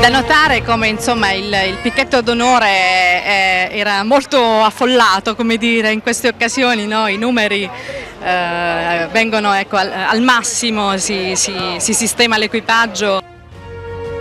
Da notare come insomma il picchetto d'onore era molto affollato, come dire, in queste occasioni, no? I numeri vengono, ecco, al massimo, si sistema l'equipaggio.